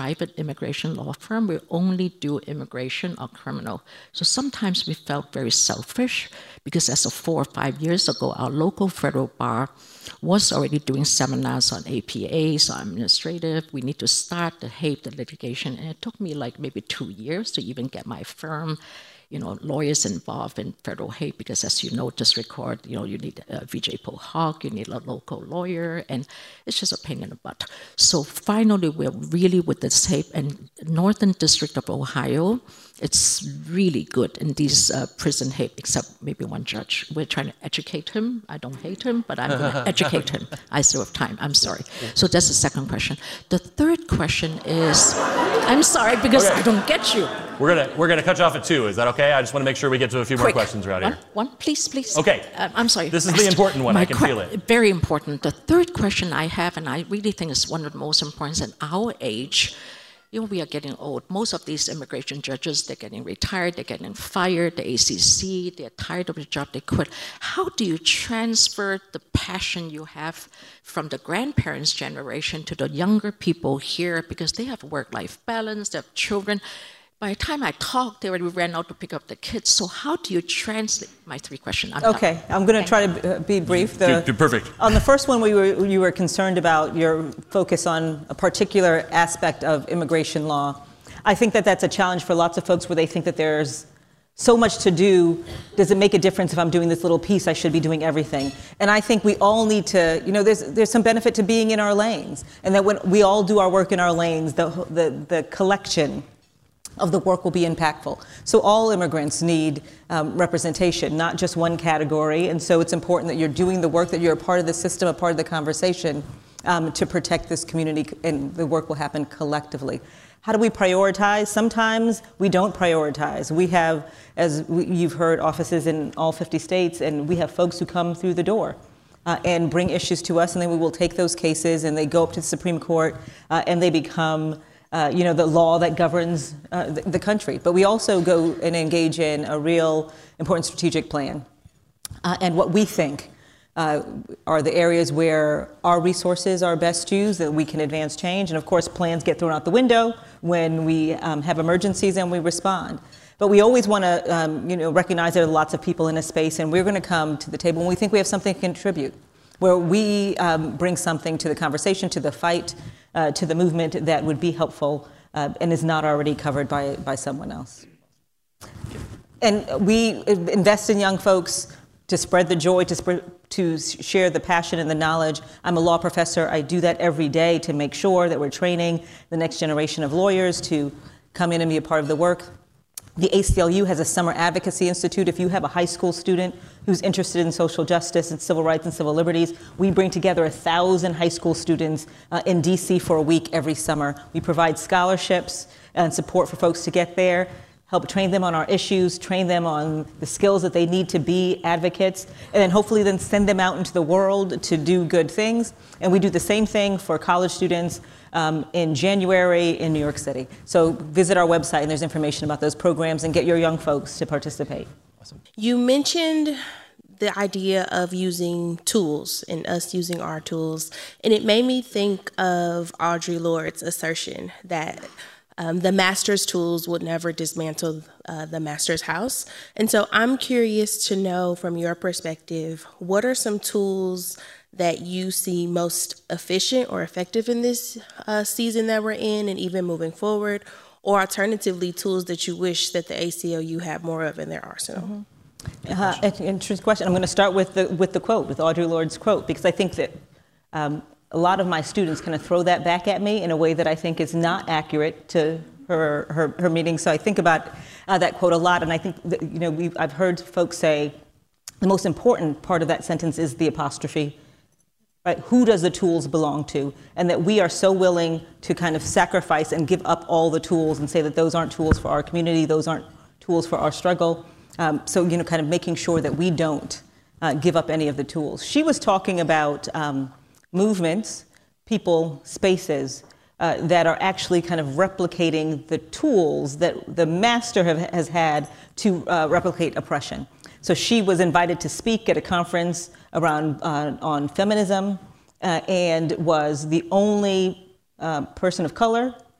private immigration law firm. We only do immigration or criminal. So sometimes we felt very selfish because as of 4 or 5 years ago, our local federal bar was already doing seminars on APAs, on administrative. We need to start the hate, the litigation. And it took me like maybe 2 years to even get my firm, lawyers involved in federal hate, because as you know, district court, you need Vijay Pohak, you need a local lawyer, and it's just a pain in the butt. So finally, we're really with this hate, and Northern District of Ohio, it's really good in these prison hate, except maybe one judge. We're trying to educate him. I don't hate him, but I'm going to educate him. I still have time. I'm sorry. So that's the second question. The third question is, I'm sorry, because I don't get you. We're gonna cut you off at 2. Is that okay? I just want to make sure we get to a few more questions around here. One, please. Okay. I'm sorry. This is the important one. I can feel it. Very important. The third question I have, and I really think is one of the most important in our age. We are getting old. Most of these immigration judges, they're getting retired, they're getting fired, the ACC, they're tired of the job, they quit. How do you transfer the passion you have from the grandparents' generation to the younger people here, because they have work-life balance, they have children. By the time I talked, they already ran out to pick up the kids. So how do you translate my 3 questions? I'm going to try to be brief. Perfect. On the first one, you were concerned about your focus on a particular aspect of immigration law. I think that's a challenge for lots of folks, where they think that there's so much to do. Does it make a difference if I'm doing this little piece? I should be doing everything. And I think we all need to, there's some benefit to being in our lanes. And that when we all do our work in our lanes, the collection of the work will be impactful. So all immigrants need representation, not just one category. And so it's important that you're doing the work, that you're a part of the system, a part of the conversation to protect this community, and the work will happen collectively. How do we prioritize? Sometimes we don't prioritize. We have, you've heard, offices in all 50 states, and we have folks who come through the door and bring issues to us, and then we will take those cases and they go up to the Supreme Court and they become the law that governs the country. But we also go and engage in a real important strategic plan. And what we think are the areas where our resources are best used, that we can advance change. And of course, plans get thrown out the window when we have emergencies and we respond. But we always want to recognize there are lots of people in a space, and we're going to come to the table when we think we have something to contribute, where we bring something to the conversation, to the fight, to the movement that would be helpful and is not already covered by someone else. And we invest in young folks to spread the joy, to share the passion and the knowledge. I'm a law professor. I do that every day to make sure that we're training the next generation of lawyers to come in and be a part of the work. The ACLU has a Summer Advocacy Institute. If you have a high school student who's interested in social justice and civil rights and civil liberties, we bring together 1,000 high school students in DC for a week every summer. We provide scholarships and support for folks to get there, help train them on our issues, train them on the skills that they need to be advocates, and then hopefully then send them out into the world to do good things. And we do the same thing for college students in January in New York City. So visit our website and there's information about those programs, and get your young folks to participate. Awesome. You mentioned the idea of using tools and us using our tools, and it made me think of Audre Lorde's assertion that the master's tools would never dismantle the master's house. And so I'm curious to know, from your perspective, what are some tools that you see most efficient or effective in this season that we're in, and even moving forward, or alternatively, tools that you wish that the ACLU had more of in their arsenal? Interesting question. I'm going to start with the quote, with Audre Lorde's quote, because I think that a lot of my students kind of throw that back at me in a way that I think is not accurate to her meaning. So I think about that quote a lot, and I think that, I've heard folks say the most important part of that sentence is the apostrophe. Right? Who does the tools belong to? And that we are so willing to kind of sacrifice and give up all the tools and say that those aren't tools for our community, those aren't tools for our struggle. So kind of making sure that we don't give up any of the tools. She was talking about movements, people, spaces that are actually kind of replicating the tools that the master has had to replicate oppression. So she was invited to speak at a conference around on feminism and was the only person of color